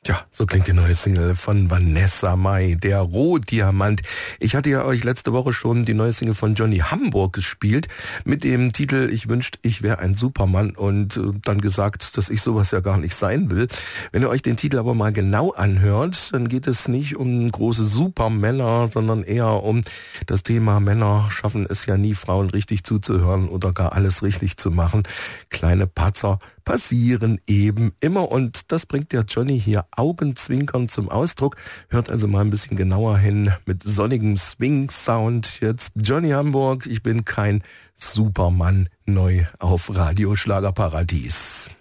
Tja, so klingt die neue Single von Vanessa Mai, der Rohdiamant. Ich hatte ja euch letzte Woche schon die neue Single von Johnny Hamburg gespielt mit dem Titel Ich wünschte, ich wäre ein Supermann und dann gesagt, dass ich sowas ja gar nicht sein will. Wenn ihr euch den Titel aber mal genau anhört, dann geht es nicht um große Supermänner, sondern eher um das Thema Männer schaffen es ja nie, Frauen richtig zuzuhören oder gar alles richtig zu machen. Kleine Patzer passieren eben immer und das bringt der Johnny hier augenzwinkernd zum Ausdruck. Hört also mal ein bisschen genauer hin mit sonnigem Swing-Sound. Jetzt Johnny Hamburg, ich bin kein Supermann, neu auf Radio Schlagerparadies.